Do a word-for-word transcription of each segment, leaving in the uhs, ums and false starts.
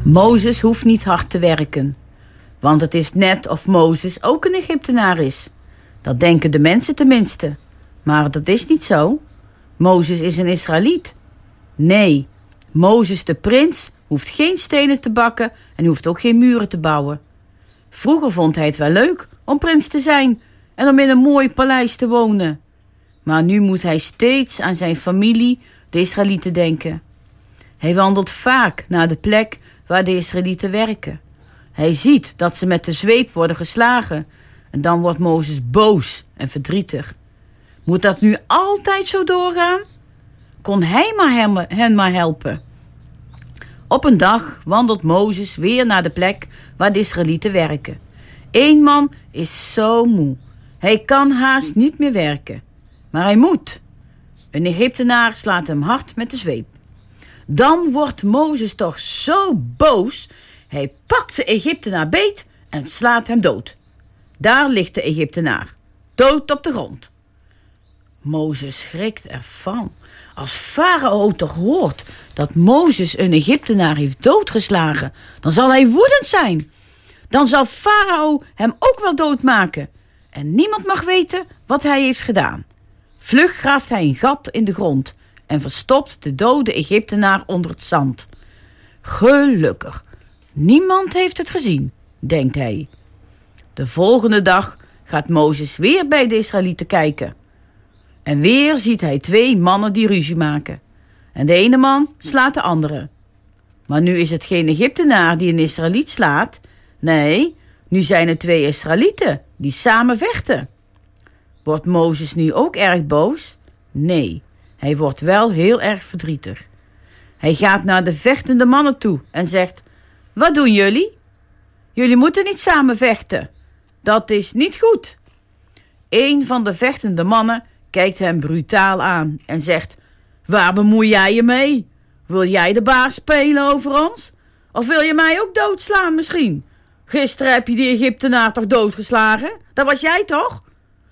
Mozes hoeft niet hard te werken. Want het is net of Mozes ook een Egyptenaar is. Dat denken de mensen tenminste. Maar dat is niet zo. Mozes is een Israëliet. Nee, Mozes de prins hoeft geen stenen te bakken en hoeft ook geen muren te bouwen. Vroeger vond hij het wel leuk om prins te zijn en om in een mooi paleis te wonen. Maar nu moet hij steeds aan zijn familie, de Israëlieten, denken. Hij wandelt vaak naar de plek waar de Israëlieten werken. Hij ziet dat ze met de zweep worden geslagen en dan wordt Mozes boos en verdrietig. Moet dat nu altijd zo doorgaan? Kon hij maar hem, hen maar helpen? Op een dag wandelt Mozes weer naar de plek waar de Israëlieten werken. Eén man is zo moe. Hij kan haast niet meer werken. Maar hij moet. Een Egyptenaar slaat hem hard met de zweep. Dan wordt Mozes toch zo boos. Hij pakt de Egyptenaar beet en slaat hem dood. Daar ligt de Egyptenaar, dood op de grond. Mozes schrikt ervan. Als Farao toch hoort dat Mozes een Egyptenaar heeft doodgeslagen, dan zal hij woedend zijn. Dan zal Farao hem ook wel doodmaken. En niemand mag weten wat hij heeft gedaan. Vlug graaft hij een gat in de grond en verstopt de dode Egyptenaar onder het zand. Gelukkig, niemand heeft het gezien, denkt hij. De volgende dag gaat Mozes weer bij de Israëlieten kijken. En weer ziet hij twee mannen die ruzie maken. En de ene man slaat de andere. Maar nu is het geen Egyptenaar die een Israëliet slaat. Nee, nu zijn het twee Israëlieten die samen vechten. Wordt Mozes nu ook erg boos? Nee, hij wordt wel heel erg verdrietig. Hij gaat naar de vechtende mannen toe en zegt: wat doen jullie? Jullie moeten niet samen vechten. Dat is niet goed. Een van de vechtende mannen kijkt hem brutaal aan en zegt: waar bemoei jij je mee? Wil jij de baas spelen over ons? Of wil je mij ook doodslaan misschien? Gisteren heb je die Egyptenaar toch doodgeslagen? Dat was jij toch?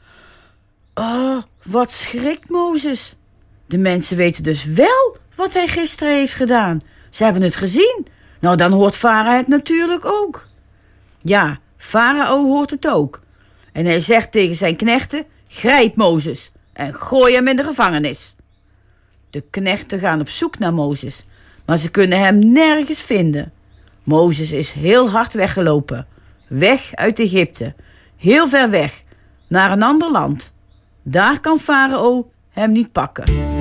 Oh, wat schrikt Mozes. De mensen weten dus wel wat hij gisteren heeft gedaan. Ze hebben het gezien. Nou, dan hoort Farao het natuurlijk ook. Ja, Farao hoort het ook. En hij zegt tegen zijn knechten: grijp Mozes en gooi hem in de gevangenis. De knechten gaan op zoek naar Mozes, maar ze kunnen hem nergens vinden. Mozes is heel hard weggelopen. Weg uit Egypte. Heel ver weg. Naar een ander land. Daar kan Farao hem niet pakken.